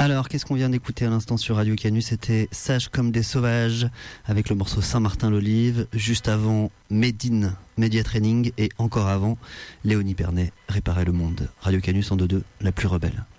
Alors, qu'est-ce qu'on vient d'écouter à l'instant sur Radio Canu? C'était Sage comme des sauvages avec le morceau Saint-Martin-l'Olive. Juste avant, Médine, Média Training. Et encore avant, Léonie Pernet, Réparer le monde. Radio Canu 102.2, la plus rebelle.